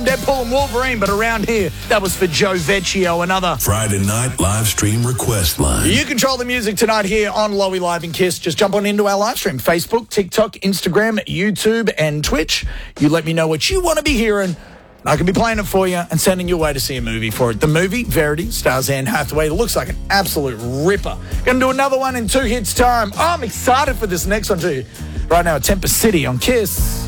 Deadpool and Wolverine, but around here, that was for Joe Vecchio, another Friday night live stream request line. You control the music tonight here on Lowy Live and Kiss. Just jump on into our live stream, Facebook, TikTok, Instagram, YouTube, and Twitch. You let me know what you want to be hearing. I can be playing it for you and sending you away to see a movie for it. The movie, Verity, stars Anne Hathaway. It looks like an absolute ripper. Going to do another one in 2 hits time. Oh, I'm excited for this next one too. Right now at Tempest City on Kiss.